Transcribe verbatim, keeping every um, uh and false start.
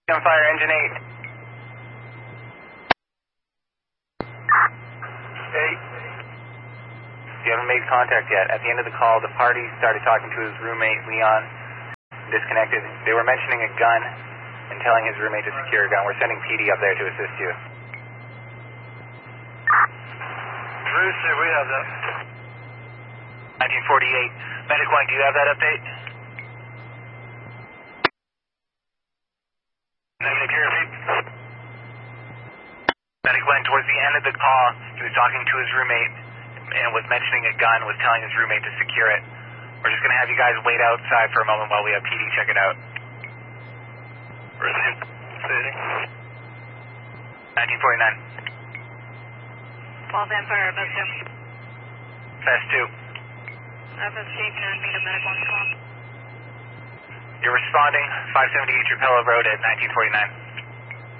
On fire, engine eight. Eight. You haven't made contact yet. At the end of the call, the party started talking to his roommate, Leon, disconnected. They were mentioning a gun and telling his roommate to secure a gun. We're sending P D up there to assist you. Bruce, we have that. nineteen forty-eight. Medic one, do you have that update? Negative, can you repeat? Medic one, towards the end of the call, he was talking to his roommate and was mentioning a gun, was telling his roommate to secure it. We're just going to have you guys wait outside for a moment while we have P D check it out. Received. Stating. nineteen forty-nine. Falls and fire, best two. Fast two. F S G, can I meet a medic one call? You're responding, five seventy-eight Trapello Road at nineteen forty-nine.